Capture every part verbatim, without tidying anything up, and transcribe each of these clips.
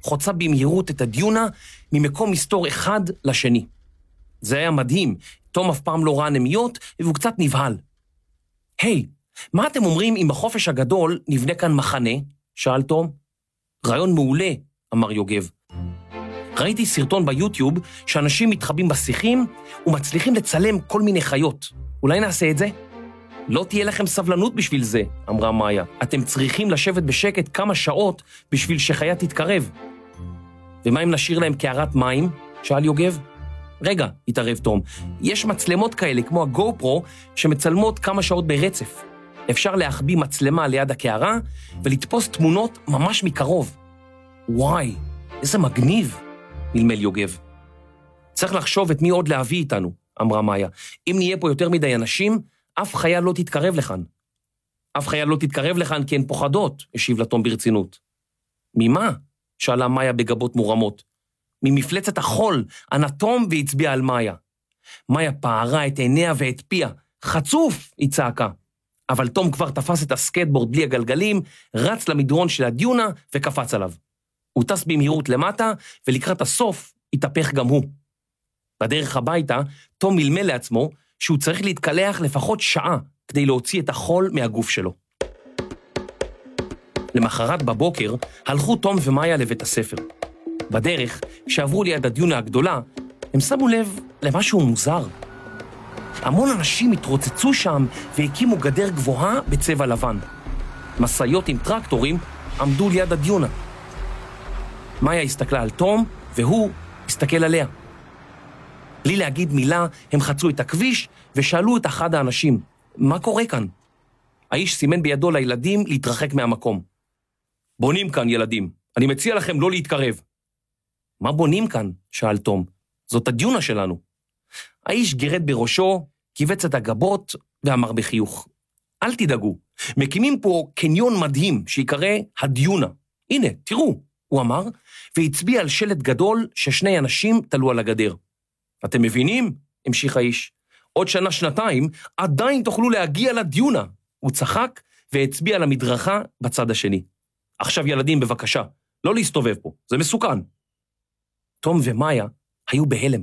חוצה במהירות את הדיונה ממקום מסתור אחד לשני. זה היה מדהים, תום אף פעם לא ראה נמיות והוא קצת נבהל. היי, מה אתם אומרים אם בחופש הגדול נבנה כאן מחנה? שאל תום. רעיון מעולה, אמר יוגב. ראיתי סרטון ביוטיוב שאנשים מתחבאים בשיחים ומצליחים לצלם כל מיני חיות. אולי נעשה את זה? לא תהיה לכם סבלנות בשביל זה, אמרה מאיה. אתם צריכים לשבת בשקט כמה שעות בשביל שחיה תתקרב. ומה אם נשאיר להם קערת מים? שאל יוגב. רגע, התערב תום, יש מצלמות כאלה כמו הגו פרו שמצלמות כמה שעות ברצף. אפשר להחביא מצלמה ליד הקערה ולתפוס תמונות ממש מקרוב. וואי, איזה מגניב, מלמל יוגב. צריך לחשוב את מי עוד להביא איתנו, אמרה מאיה. אם נהיה פה יותר מדי אנשים, אף חיה לא תתקרב לכאן. אף חיה לא תתקרב לכאן כי הן פוחדות, השיב לתום ברצינות. ממה? שאלה מאיה בגבות מורמות. ממפלצת החול, ענתום והצביע על מאיה. מאיה פערה את עיניה ואת פיה. חצוף, היא צעקה. אבל תום כבר תפס את הסקטבורד בלי הגלגלים, רץ למדרון של הדיונה וקפץ עליו. הוא טס במהירות למטה, ולקראת הסוף התהפך גם הוא. בדרך הביתה, תום מלמל לעצמו שהוא צריך להתקלח לפחות שעה כדי להוציא את החול מהגוף שלו. למחרת בבוקר הלכו תום ומאיה לבית הספר. בדרך, כשעברו ליד הדיונה הגדולה, הם שמו לב למשהו מוזר. המון אנשים התרוצצו שם והקימו גדר גבוהה בצבע לבן. מסעיות עם טרקטורים עמדו ליד הדיונה. מאיה הסתכלה על תום והוא הסתכל עליה. בלי להגיד מילה, הם חצו את הכביש ושאלו את אחד האנשים, מה קורה כאן? האיש סימן בידו לילדים להתרחק מהמקום. בונים כאן ילדים, אני מציע לכם לא להתקרב. מה בונים כאן? שאל תום. זאת הדיונה שלנו. האיש גירד בראשו, קיבץ את הגבות ואמר בחיוך. אל תדאגו, מקימים פה קניון מדהים שיקרא הדיונה. הנה, תראו, הוא אמר, והצביע על שלט גדול ששני אנשים תלו על הגדר. אתם מבינים? המשיך האיש. עוד שנה שנתיים עדיין תוכלו להגיע לדיונה. הוא צחק והצביע על המדרכה בצד השני. עכשיו ילדים בבקשה, לא להסתובב פה, זה מסוכן. תום ומאיה היו בהלם.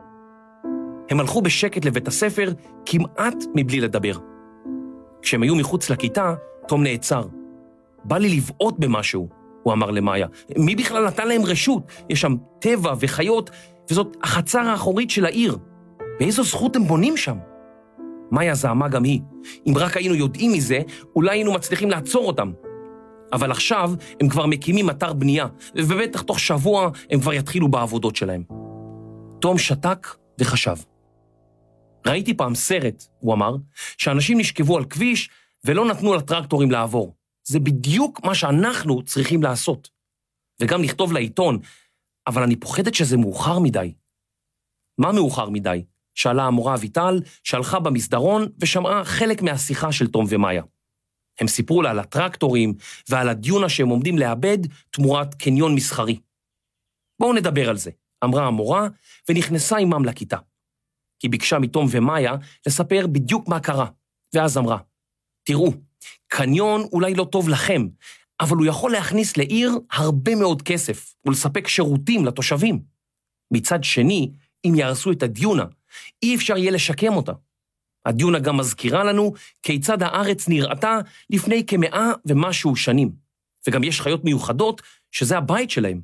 הם הלכו בשקט לבית הספר כמעט מבלי לדבר. כשהם היו מחוץ לכיתה, תום נעצר. בא לי לבעוט במשהו, הוא אמר למאיה. מי בכלל נתן להם רשות? יש שם טבע וחיות, וזאת החצר האחורית של העיר. באיזו זכות הם בונים שם? מאיה זעמה גם היא. אם רק היינו יודעים מזה, אולי היינו מצליחים לעצור אותם. אבל עכשיו הם כבר מקימים אתר בנייה, ובטח תוך שבוע הם כבר יתחילו בעבודות שלהם. תום שתק וחשב. ראיתי פעם סרט, הוא אמר, שאנשים נשכבו על כביש ולא נתנו לטרקטורים לעבור. זה בדיוק מה שאנחנו צריכים לעשות. וגם לכתוב לעיתון, אבל אני פוחדת שזה מאוחר מדי. מה מאוחר מדי? שאלה המורה אביטל, שהלכה במסדרון ושמעה חלק מהשיחה של תום ומאיה. הם סיפרו לה על הטרקטורים ועל הדיונה שהם עומדים לאבד תמורת קניון מסחרי. בואו נדבר על זה, אמרה המורה ונכנסה עמם לכיתה. היא ביקשה מתום ומאיה לספר בדיוק מה קרה, ואז אמרה, תראו, קניון אולי לא טוב לכם, אבל הוא יכול להכניס לעיר הרבה מאוד כסף ולספק שירותים לתושבים. מצד שני, אם יערסו את הדיונה, אי אפשר יהיה לשקם אותה. הדיונה גם מזכירה לנו כיצד הארץ נראתה לפני כמאה ומשהו שנים, וגם יש חיות מיוחדות שזה הבית שלהם.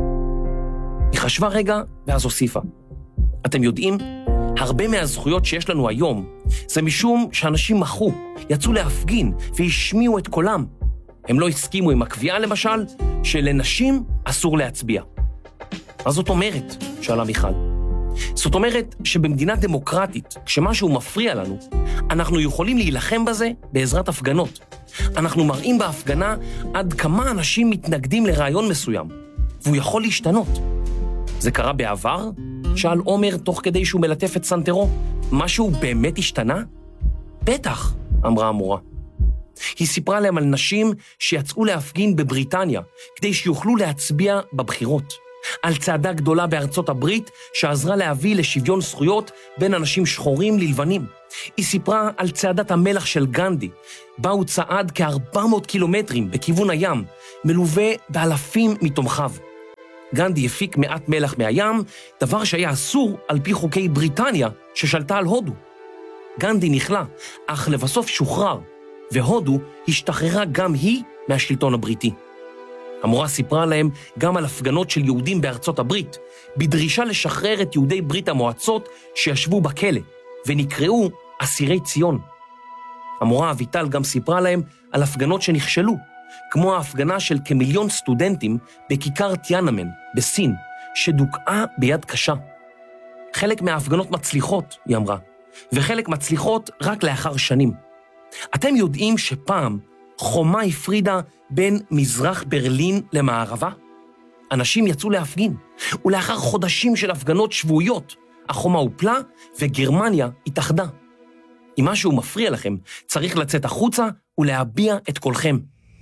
היא חשבה רגע ואז הוסיפה. אתם יודעים, הרבה מהזכויות שיש לנו היום, זה משום שאנשים מחו, יצאו להפגין והשמיעו את קולם. הם לא הסכימו עם הקביעה למשל, שלנשים אסור להצביע. מה זאת אומרת? שאלה מיכל. זאת אומרת שבמדינה דמוקרטית, כשמשהו מפריע לנו, אנחנו יכולים להילחם בזה בעזרת הפגנות. אנחנו מראים בהפגנה עד כמה אנשים מתנגדים לרעיון מסוים, והוא יכול להשתנות. זה קרה בעבר? שאל עומר תוך כדי שהוא מלטף את סנטרו. משהו באמת השתנה? בטח, אמרה המורה. היא סיפרה להם על נשים שיצאו להפגין בבריטניה, כדי שיוכלו להצביע בבחירות. על צעדה גדולה בארצות הברית שעזרה להביא לשוויון זכויות בין אנשים שחורים ללבנים. היא סיפרה על צעדת המלח של גנדי, בה הוא צעד כ-ארבע מאות קילומטרים בכיוון הים, מלווה באלפים מתומכיו. גנדי הפיק מעט מלח מהים, דבר שהיה אסור על פי חוקי בריטניה ששלטה על הודו. גנדי נכלא, אך לבסוף שוחרר, והודו השתחררה גם היא מהשלטון הבריטי. המורה סיפרה להם גם על הפגנות של יהודים בארצות הברית, בדרישה לשחרר את יהודי ברית המועצות שישבו בכלא, ונקראו אסירי ציון. המורה אביטל גם סיפרה להם על הפגנות שנכשלו, כמו ההפגנה של כמיליון סטודנטים בכיכר טיאנאמן, בסין, שדוכאה ביד קשה. חלק מההפגנות מצליחות, היא אמרה, וחלק מצליחות רק לאחר שנים. אתם יודעים שפעם חומה הפרידה בין מזרח ברלין למערבה? אנשים יצאו להפגין, ולאחר חודשים של הפגנות שבועיות, החומה הופלה וגרמניה התאחדה. אם משהו מפריע לכם, צריך לצאת החוצה ולהביע את קולכם.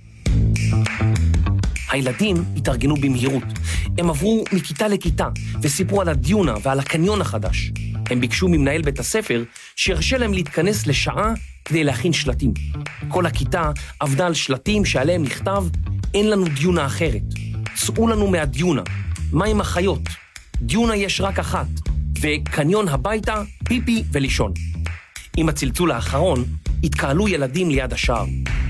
הילדים התארגנו במהירות. הם עברו מכיתה לכיתה וסיפרו על הדיונה ועל הקניון החדש. הם ביקשו ממנהל בית הספר שירשה להם להתכנס לשעה כדי להכין שלטים. כל הכיתה עבדה על שלטים שעליהם נכתב, אין לנו דיונה אחרת. צאו לנו מהדיונה. מה עם החיות? דיונה יש רק אחת. וקניון הביתה, פיפי ולישון. עם הצלצול האחרון, התקהלו ילדים ליד השער.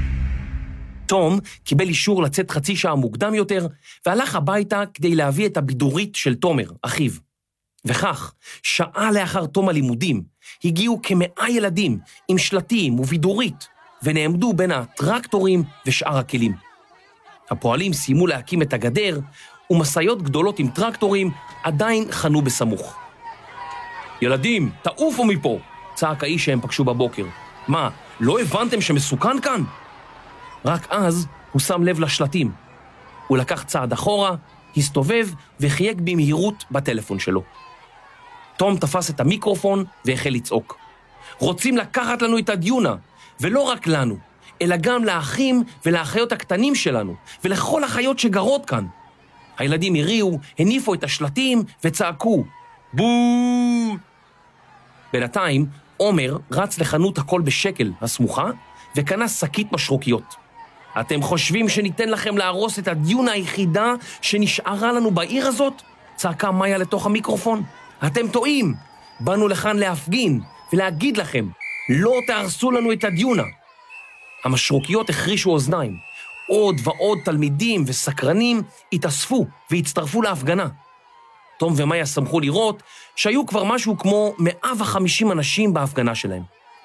תום קיבל אישור לצאת חצי שעה מוקדם יותר, והלך הביתה כדי להביא את הבידורית של תומר, אחיו. וכך, שעה לאחר תום הלימודים, הגיעו כמאה ילדים עם שלטים ובידורית, ונעמדו בין הטרקטורים ושאר הכלים. הפועלים סיימו להקים את הגדר, ומסעיות גדולות עם טרקטורים עדיין חנו בסמוך. ילדים, תעופו מפה! צעק האיש שהם פגשו בבוקר. מה, לא הבנתם שמסוכן כאן? רק אז הוא שם לב לשלטים. הוא לקח צעד אחורה, הסתובב וחייג במהירות בטלפון שלו. תום תפס את המיקרופון והחל לצעוק. רוצים לקחת לנו את הדיונה, ולא רק לנו, אלא גם לאחים ולאחיות הקטנים שלנו, ולכל החיות שגרות כאן. הילדים הריעו, הניפו את השלטים וצעקו, בוא! בינתיים, עומר רץ לחנות הכל בשקל הסמוכה, וקנה שקית משרוקיות. אתם חושבים שניתן לכם להרוס את הדיונה היחידה שנשארה לנו בעיר הזאת? צעקה מאיה לתוך המיקרופון. אתם טועים. באנו לכאן להפגין ולהגיד לכם, לא תהרסו לנו את הדיונה. המשרוקיות החרישו אוזניים. עוד ועוד תלמידים וסקרנים התאספו והצטרפו להפגנה. תום ומאיה שמחו לראות שהיו כבר משהו כמו מאה וחמישים אנשים בהפגנה שלהם.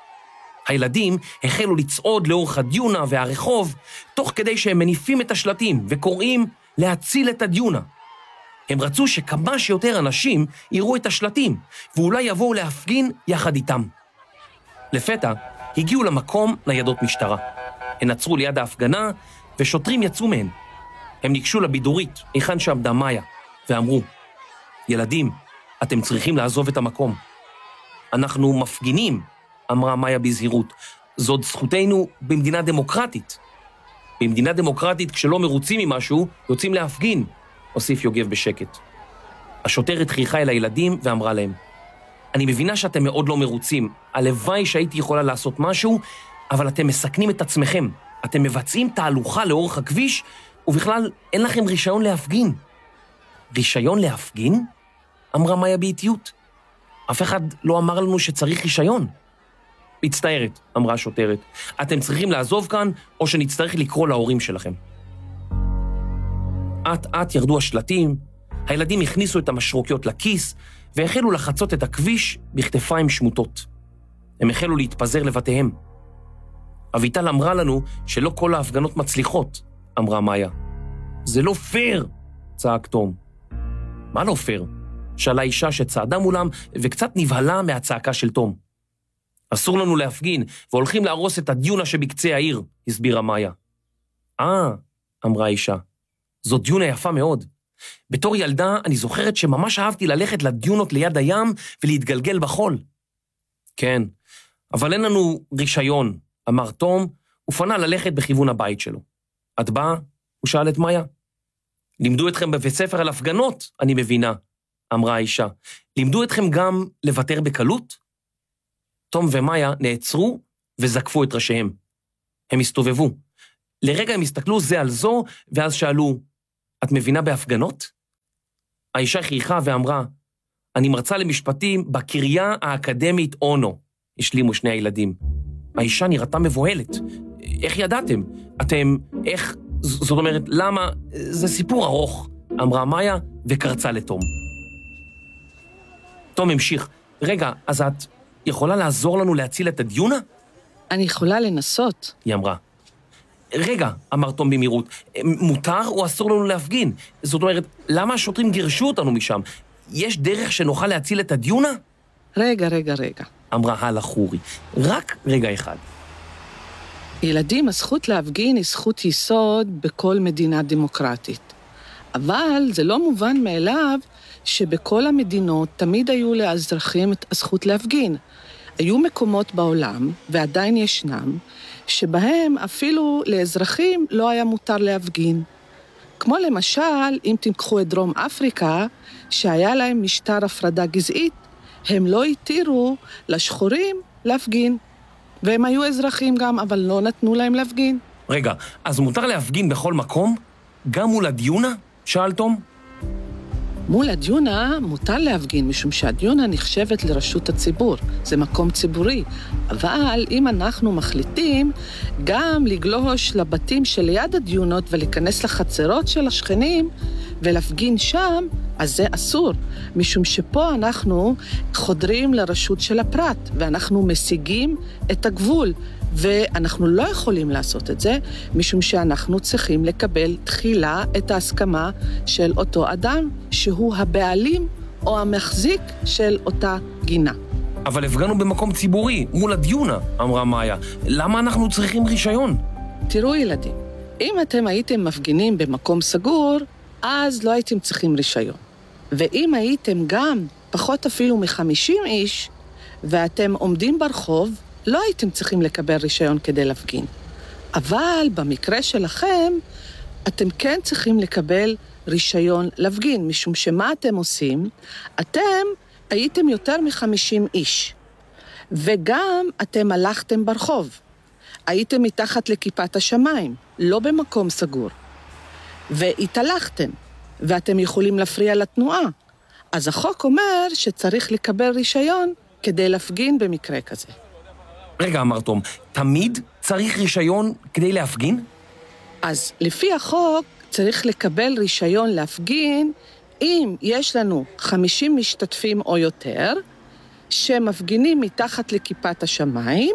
הילדים החלו לצעוד לאורך הדיונה והרחוב, תוך כדי שהם מניפים את השלטים וקוראים להציל את הדיונה. הם רצו שכמה שיותר אנשים יראו את השלטים, ואולי יבואו להפגין יחד איתם. לפתע הגיעו למקום ניידות משטרה. הן עצרו ליד ההפגנה, ושוטרים יצאו מהן. הם ניגשו לבידורית, היכן שעמדה מאיה, ואמרו, ילדים, אתם צריכים לעזוב את המקום. אנחנו מפגינים, אמרה מאיה בזהירות. זאת זכותנו במדינה דמוקרטית. במדינה דמוקרטית, כשלא מרוצים ממשהו, יוצאים להפגין, הוסיף יוגב בשקט. השוטרת חייכה אל הילדים ואמרה להם, אני מבינה שאתם מאוד לא מרוצים, הלוואי שהייתי יכולה לעשות משהו, אבל אתם מסכנים את עצמכם. אתם מבצעים תהלוכה לאורך הכביש, ובכלל אין לכם רישיון להפגין. רישיון להפגין? אמרה מאיה באיטיות. אף אחד לא אמר לנו שצריך רישיון. מצטערת, אמרה השוטרת. אתם צריכים לעזוב כאן, או שנצטרך לקרוא להורים שלכם. עט-עט ירדו השלטים, הילדים הכניסו את המשרוקיות לכיס, והחלו לחצות את הכביש בכתפיים שמוטות. הם החלו להתפזר לבתיהם. אביטל אמרה לנו שלא כל ההפגנות מצליחות, אמרה מאיה. זה לא פייר, צעק תום. מה לא פייר? שאלה אישה שצעדה מולם וקצת נבהלה מהצעקה של תום. אסור לנו להפגין והולכים להרוס את הדיונה שבקצה העיר, הסבירה מאיה. אה, אמרה האישה, זו דיונה יפה מאוד. בתור ילדה אני זוכרת שממש אהבתי ללכת לדיונות ליד הים ולהתגלגל בחול. כן, אבל אין לנו רישיון, אמר תום, ופנה ללכת בכיוון הבית שלו. את באה? הוא שאל את מאיה. לימדו אתכם בבית ספר על הפגנות, אני מבינה, אמרה האישה. לימדו אתכם גם לוותר בקלות? תום ומאיה נעצרו וזקפו את ראשיהם. הם הסתובבו. לרגע הם הסתכלו זה על זו, ואז שאלו, את מבינה בהפגנות? האישה חייכה ואמרה, אני מרצה למשפטים בקריה האקדמית אונו, השלימו שני הילדים. האישה נראתה מבוהלת. איך ידעתם? אתם, איך, זאת אומרת, למה? זה סיפור ארוך, אמרה מאיה וקרצה לתום. תום המשיך, רגע, אז את יכולה לעזור לנו להציל את הדיונה? אני יכולה לנסות. היא אמרה. רגע, אמר תום במהירות, מותר או אסור לנו להפגין? זאת אומרת, למה השוטרים גירשו אותנו משם? יש דרך שנוכל להציל את הדיונה? רגע, רגע, רגע. אמרה הלה חורי, רק רגע אחד. ילדים, הזכות להפגין היא זכות יסוד בכל מדינה דמוקרטית. אבל זה לא מובן מאליו שבכל המדינות תמיד היו לאזרחים את הזכות להפגין. היו מקומות בעולם, ועדיין ישנם, שבהם אפילו לאזרחים לא היה מותר להפגין. כמו למשל, אם תמקחו את דרום אפריקה, שהיה להם משטר הפרדה גזעית, הם לא התירו לשחורים להפגין. והם היו אזרחים גם, אבל לא נתנו להם להפגין. רגע, אז מותר להפגין בכל מקום? גם מול הדיונה? שאל תום. מול הדיונה מותר להפגין, משום שהדיונה נחשבת לרשות הציבור. זה מקום ציבורי. אבל אם אנחנו מחליטים גם לגלוש לבתים שליד הדיונות ולהיכנס לחצרות של השכנים ולהפגין שם, אז זה אסור. משום שפה אנחנו חודרים לרשות של הפרט, ואנחנו משיגים את הגבול. ואנחנו לא יכולים לעשות את זה, משום שאנחנו צריכים לקבל תחילה את ההסכמה של אותו אדם, שהוא הבעלים או המחזיק של אותה גינה. אבל הפגנו במקום ציבורי, מול הדיונה, אמרה מאיה. למה אנחנו צריכים רישיון? תראו ילדים, אם אתם הייתם מפגינים במקום סגור, אז לא הייתם צריכים רישיון. ואם הייתם גם פחות אפילו מחמישים איש, ואתם עומדים ברחוב, לא הייתם צריכים לקבל רישיון כדי להפגין. אבל במקרה שלכם, אתם כן צריכים לקבל רישיון להפגין, משום שמה אתם עושים? אתם הייתם יותר מחמישים איש, וגם אתם הלכתם ברחוב. הייתם מתחת לכיפת השמיים, לא במקום סגור. והתהלכתם, ואתם יכולים להפריע לתנועה. אז החוק אומר שצריך לקבל רישיון כדי להפגין במקרה כזה. רגע, אמר תום, תמיד צריך רישיון כדי להפגין? אז לפי החוק צריך לקבל רישיון להפגין אם יש לנו חמישים משתתפים או יותר, שמפגינים מתחת לכיפת השמיים,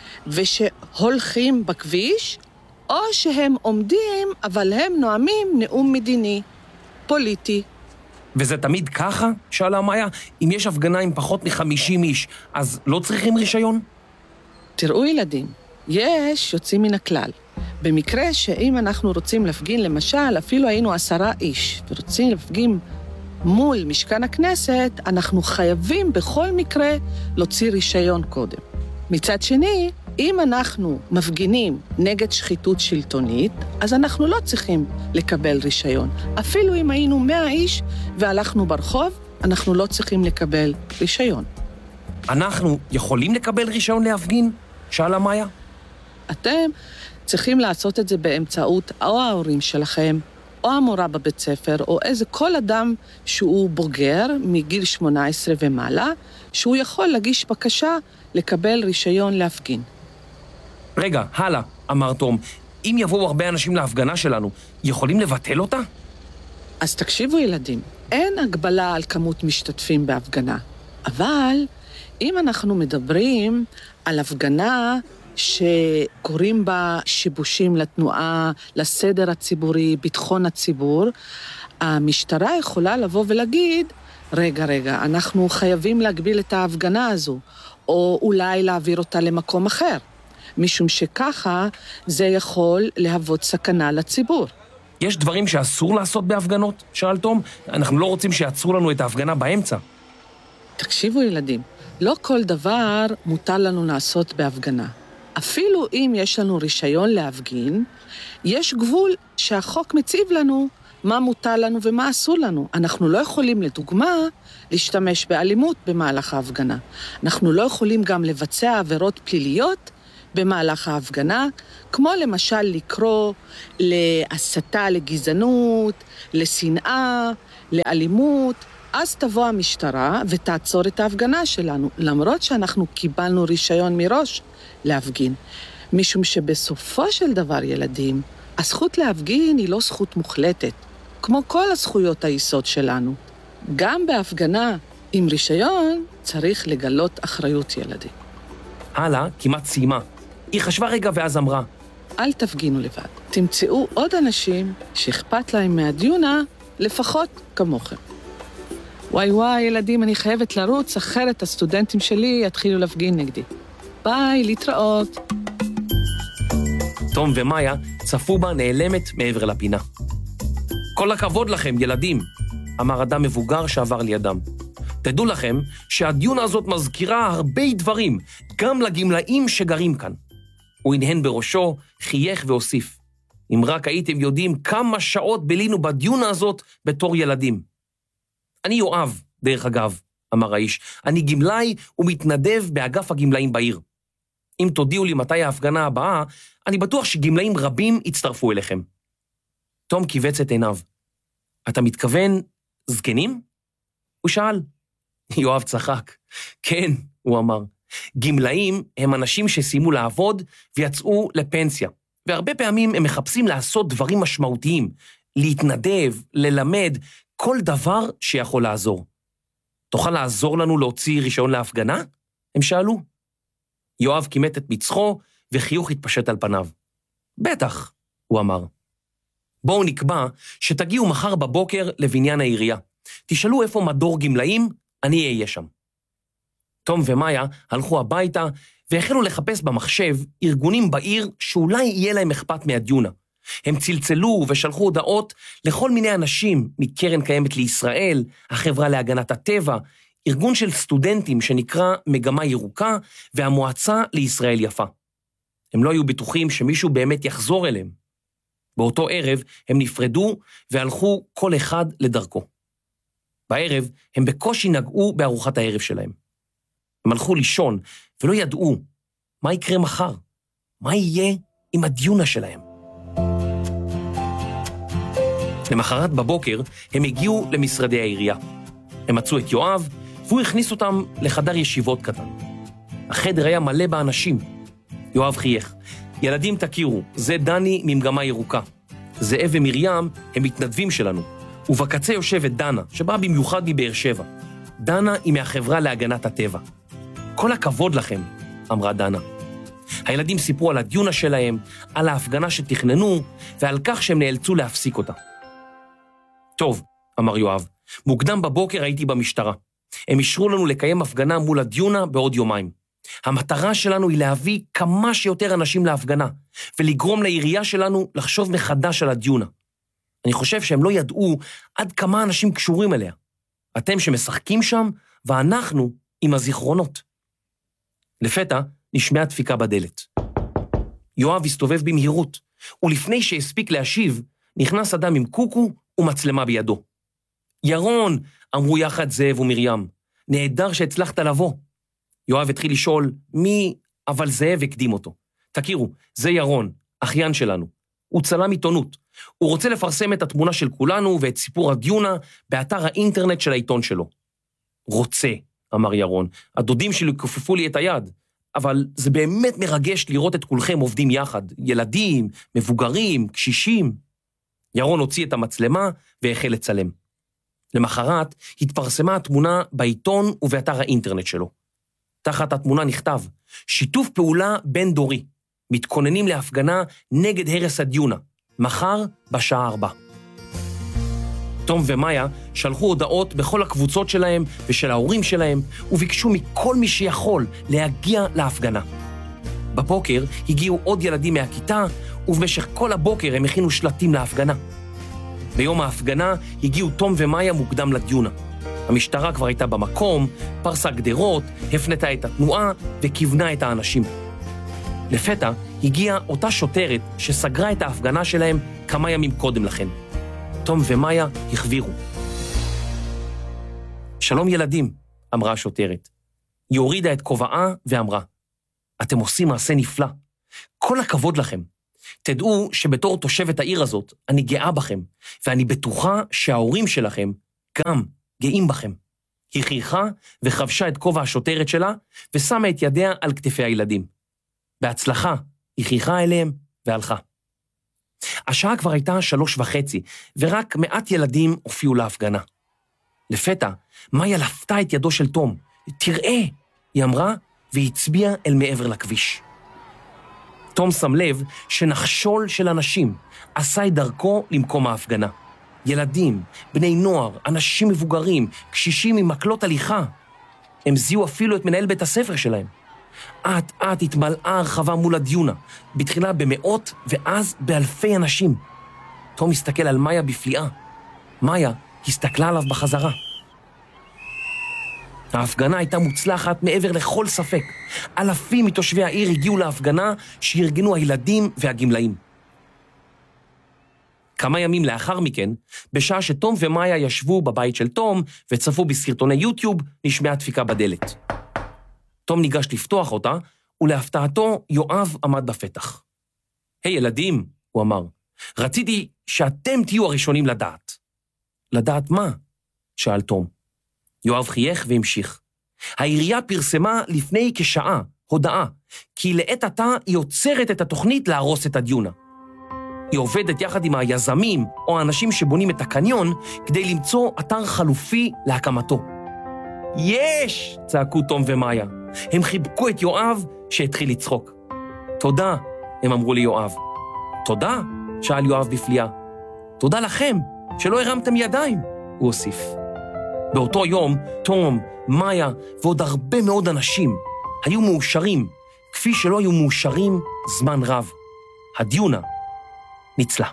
ושהולכים בכביש, או שהם עומדים, אבל הם נואמים נאום מדיני, פוליטי. וזה תמיד ככה? שאלה מאיה, אם יש הפגנה עם פחות מחמישים איש, אז לא צריכים רישיון? תראו ילדים, יש יוצאים מן הכלל. במקרה שאם אנחנו רוצים להפגין, למשל, אפילו היינו עשרה איש, ורוצים להפגין מול משכן הכנסת, אנחנו חייבים בכל מקרה להוציא רישיון קודם. מצד שני, אם אנחנו מפגינים נגד שחיתות שלטונית, אז אנחנו לא צריכים לקבל רישיון. אפילו אם היינו מאה איש והלכנו ברחוב, אנחנו לא צריכים לקבל רישיון. אנחנו יכולים לקבל רישיון להפגין? שאלה מאיה. אתם צריכים לעשות את זה באמצעות או ההורים שלכם, או המורה בבית ספר, או איזה כל אדם שהוא בוגר מגיל שמונה עשרה ומעלה, שהוא יכול להגיש בקשה לקבל רישיון להפגין. רגע, הלאה, אמר תום, אם יבואו הרבה אנשים להפגנה שלנו, יכולים לבטל אותה? אז תקשיבו ילדים, אין הגבלה על כמות משתתפים בהפגנה, אבל אם אנחנו מדברים על הפגנה שקוראים בה שיבושים לתנועה, לסדר הציבורי, ביטחון הציבור, המשטרה יכולה לבוא ולהגיד, רגע, רגע, אנחנו חייבים להגביל את ההפגנה הזו, או אולי להעביר אותה למקום אחר, משום שככה זה יכול להוות סכנה לציבור. יש דברים שאסור לעשות בהפגנות? שאל תום, אנחנו לא רוצים שיעצרו לנו את ההפגנה באמצע. תקשיבו ילדים, לא כל דבר מותר לנו לעשות בהפגנה. אפילו אם יש לנו רישיון להפגין, יש גבול שהחוק מציב לנו מה מותר לנו ומה אסור לנו. אנחנו לא יכולים, לדוגמה, להשתמש באלימות במהלך ההפגנה. אנחנו לא יכולים גם לבצע עבירות פליליות במהלך ההפגנה, כמו למשל לקרוא להסתה לגזענות, לשנאה, לאלימות, אז תבוא המשטרה ותעצור את ההפגנה שלנו, למרות שאנחנו קיבלנו רישיון מראש להפגין. משום שבסופו של דבר, ילדים, הזכות להפגין היא לא זכות מוחלטת, כמו כל הזכויות היסוד שלנו. גם בהפגנה עם רישיון צריך לגלות אחריות, ילדים. הלאה כמעט סיימה. היא חשבה רגע ואז אמרה, אל תפגינו לבד. תמצאו עוד אנשים שאכפת להם מהדיונה, לפחות כמוכם. וואי וואי, ילדים, אני חייבת לרוץ, אחרת הסטודנטים שלי יתחילו להפגין נגדי. ביי, להתראות. תום ומאיה צפו בה נעלמת מעבר לפינה. כל הכבוד לכם, ילדים, אמר אדם מבוגר שעבר לידם. תדעו לכם שהדיונה הזאת מזכירה הרבה דברים, גם לגמלאים שגרים כאן. הוא הנהן בראשו, חייך והוסיף. אם רק הייתם יודעים כמה שעות בילינו בדיונה הזאת בתור ילדים. אני יואב, דרך אגב, אמר האיש. אני גמלאי ומתנדב באגף הגמלאים בעיר. אם תודיעו לי מתי ההפגנה הבאה, אני בטוח שגמלאים רבים יצטרפו אליכם. תום קיבץ את עיניו. אתה מתכוון זקנים? הוא שאל. יואב צחק. כן, הוא אמר. גמלאים הם אנשים שסיימו לעבוד ויצאו לפנסיה, והרבה פעמים הם מחפשים לעשות דברים משמעותיים, להתנדב, ללמד, כל דבר שיכול לעזור. תוכל לעזור לנו להוציא רישיון להפגנה? הם שאלו. יואב כימת את מצחו וחיוך התפשט על פניו. בטח, הוא אמר. בואו נקבע שתגיעו מחר בבוקר לבניין העירייה. תשאלו איפה מדור גמלאים, אני אהיה שם. תום ומאיה הלכו הביתה והחלו לחפש במחשב ארגונים בעיר שאולי יהיה להם אכפת מהדיונה. הם צלצלו ושלחו הודעות לכל מיני אנשים מקרן קיימת לישראל, החברה להגנת הטבע, ארגון של סטודנטים שנקרא מגמה ירוקה והמועצה לישראל יפה. הם לא היו בטוחים שמישהו באמת יחזור אליהם. באותו ערב הם נפרדו והלכו כל אחד לדרכו. בערב הם בקושי נגעו בארוחת הערב שלהם. הם הלכו לישון ולא ידעו מה יקרה מחר, מה יהיה עם הדיונה שלהם. למחרת בבוקר הם הגיעו למשרדי העירייה. הם מצאו את יואב והוא הכניס אותם לחדר ישיבות קטן. החדר היה מלא באנשים. יואב חייך. ילדים תכירו, זה דני ממגמה ירוקה. זאב ומרים הם מתנדבים שלנו. ובקצה יושבת דנה, שבאה במיוחד מבאר שבע. דנה היא מהחברה להגנת הטבע. כל הכבוד לכם, אמרה דנה. הילדים סיפרו על הדיונה שלהם, על ההפגנה שתכננו, ועל כך שהם נאלצו להפסיק אותה. טוב, אמר יואב, מוקדם בבוקר הייתי במשטרה. הם אישרו לנו לקיים הפגנה מול הדיונה בעוד יומיים. המטרה שלנו היא להביא כמה שיותר אנשים להפגנה, ולגרום לעירייה שלנו לחשוב מחדש על הדיונה. אני חושב שהם לא ידעו עד כמה אנשים קשורים אליה. אתם שמשחקים שם, ואנחנו עם הזיכרונות. לפתע נשמעה דפיקה בדלת. יואב הסתובב במהירות, ולפני שהספיק להשיב, נכנס אדם עם קוקו ומצלמה בידו. ירון, אמרו יחד זאב ומרים, נהדר שהצלחת לבוא. יואב התחיל לשאול מי, אבל זאב הקדים אותו. תכירו, זה ירון, אחיין שלנו. הוא צלם עיתונות. הוא רוצה לפרסם את התמונה של כולנו ואת סיפור הדיונה באתר האינטרנט של העיתון שלו. רוצה, אמר ירון, הדודים שלי כופפו לי את היד, אבל זה באמת מרגש לראות את כולכם עובדים יחד, ילדים, מבוגרים, קשישים. ירון הוציא את המצלמה והחל לצלם. למחרת התפרסמה התמונה בעיתון ובאתר האינטרנט שלו. תחת התמונה נכתב, שיתוף פעולה בין דורי, מתכוננים להפגנה נגד הרס הדיונה, מחר בשעה ארבע. תום ומאיה שלחו הודעות בכל הקבוצות שלהם ושל ההורים שלהם, וביקשו מכל מי שיכול להגיע להפגנה. בבוקר הגיעו עוד ילדים מהכיתה, ובמשך כל הבוקר הם הכינו שלטים להפגנה. ביום ההפגנה הגיעו תום ומאיה מוקדם לדיונה. המשטרה כבר הייתה במקום, פרסה גדרות, הפנתה את התנועה וכיוונה את האנשים. לפתע הגיעה אותה שוטרת שסגרה את ההפגנה שלהם כמה ימים קודם לכן. תום ומאיה החבירו. שלום ילדים, אמרה השוטרת. היא הורידה את כובעה ואמרה, אתם עושים מעשה נפלא, כל הכבוד לכם. תדעו שבתור תושבת העיר הזאת, אני גאה בכם, ואני בטוחה שההורים שלכם גם גאים בכם. היא חייכה וחבשה את כובע השוטרת שלה, ושמה את ידיה על כתפי הילדים. בהצלחה, היא חייכה אליהם והלכה. השעה כבר הייתה שלוש וחצי, ורק מעט ילדים הופיעו להפגנה. לפתע, מאיה לפתה את ידו של תום. תראה, היא אמרה, והיא הצביעה אל מעבר לכביש. תום שם לב שנחשול של אנשים עשה את דרכו למקום ההפגנה. ילדים, בני נוער, אנשים מבוגרים, קשישים עם מקלות הליכה. הם זיהו אפילו את מנהל בית הספר שלהם. עט עט התמלאה הרחבה מול הדיונה, בתחילה במאות ואז באלפי אנשים. תום הסתכל על מאיה בפליאה. מאיה הסתכלה עליו בחזרה. ההפגנה הייתה מוצלחת מעבר לכל ספק. אלפים מתושבי העיר הגיעו להפגנה שארגנו הילדים והגמלאים. כמה ימים לאחר מכן, בשעה שתום ומאיה ישבו בבית של תום וצפו בסרטוני יוטיוב, נשמעה דפיקה בדלת. תום ניגש לפתוח אותה, ולהפתעתו יואב עמד בפתח. היי ילדים, הוא אמר, רציתי שאתם תהיו הראשונים לדעת. לדעת מה? שאל תום. יואב חייך והמשיך. העירייה פרסמה לפני כשעה הודעה, כי לעת עתה היא עוצרת את התוכנית להרוס את הדיונה. היא עובדת יחד עם היזמים או האנשים שבונים את הקניון, כדי למצוא אתר חלופי להקמתו. יש! צעקו תום ומאיה. הם חיבקו את יואב שהתחיל לצחוק. תודה, הם אמרו ליואב. תודה? שאל יואב בפליאה. תודה לכם, שלא הרמתם ידיים, הוא הוסיף. באותו יום, תום, מאיה ועוד הרבה מאוד אנשים היו מאושרים, כפי שלא היו מאושרים זמן רב. הדיונה ניצלה.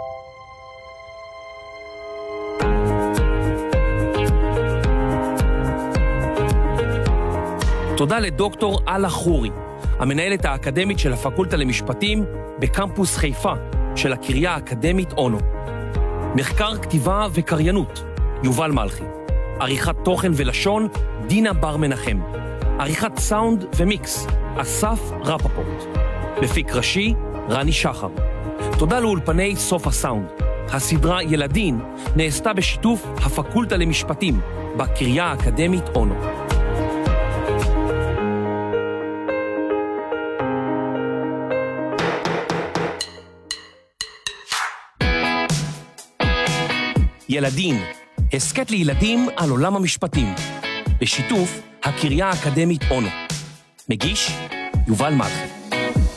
תודה לדוקטור אלה חורי, המנהלת האקדמית של הפקולטה למשפטים בקמפוס חיפה של הקריה האקדמית אונו. מחקר, כתיבה וקריינות, יובל מלכי. עריכת תוכן ולשון, דינה בר מנחם. עריכת סאונד ומיקס, אסף רפפורט. מפיק ראשי, רני שחר. תודה לאולפני סוף הסאונד. הסדרה ילדין נעשתה בשיתוף הפקולטה למשפטים בקריה האקדמית אונו. ילדין, הסקט לילדים על עולם המשפטים, בשיתוף הקריה האקדמית אונו. מגיש, יובל מלכי.